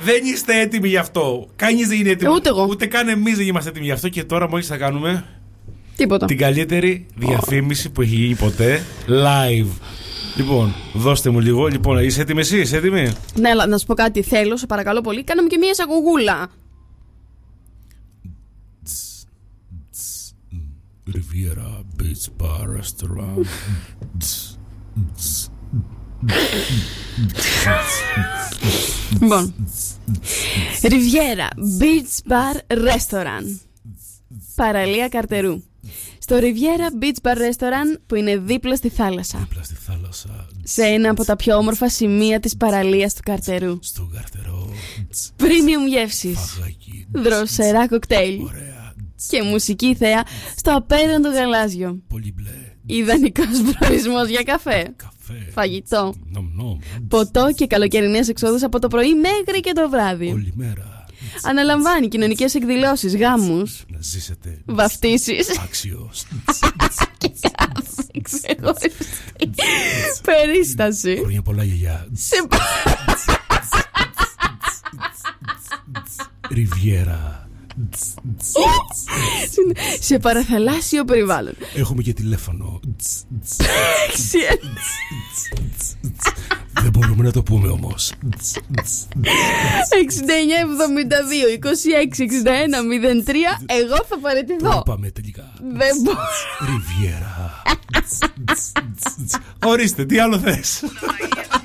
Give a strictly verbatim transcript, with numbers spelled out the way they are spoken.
Δεν είστε έτοιμοι γι' αυτό. Κανείς δεν είναι έτοιμο. Ούτε εγώ. Ούτε καν εμείς δεν είμαστε έτοιμοι γι' αυτό. Και τώρα μόλις θα κάνουμε τίποτα. Την καλύτερη διαφήμιση που έχει γίνει ποτέ live. Λοιπόν, δώστε μου λίγο. Λοιπόν, είσαι έτοιμη εσύ, είσαι έτοιμη? Ναι, αλλά να σου πω κάτι. Θέλω, σε παρακαλώ πολύ, κάναμε και μία εισαγωγούλα. Riviera Beach Bar Restaurant. Λοιπόν, Riviera Beach Bar Restaurant, παραλία Καρτερού. Στο Riviera Beach Bar Restaurant, που είναι δίπλα στη θάλασσα, δίπλα στη θάλασσα, σε ένα από τα πιο όμορφα σημεία της παραλίας του Καρτερού. στο Καρτερό, Premium γεύσεις, φαγάκι, δροσερά κοκτέιλ, ωραία, και μουσική θέα στο απέραντο γαλάζιο. πολύ μπλε, Ιδανικός προορισμός για καφέ, καφέ, φαγητό, νομ, νομ, ποτό και καλοκαιρινές εξόδους από το πρωί μέχρι και το βράδυ. όλη μέρα. Αναλαμβάνει κοινωνικές εκδηλώσεις, γάμους, Να ζήσετε βαφτίσεις άξιος. και κάθε ξεχωριστή περίσταση. Χρόνια πολλά, γιαγιά. Σε... Ριβιέρα. σε παραθαλάσσιο περιβάλλον. Έχουμε και τηλέφωνο. Δεν μπορούμε να το πούμε όμως. εξήντα εννιά εβδομήντα δύο είκοσι έξι εξήντα ένα μηδέν τρία. Εγώ θα παραιτηθώ. Πάμε τελικά. Δεν μπορώ. Ριβιέρα. Ορίστε, τι άλλο θες?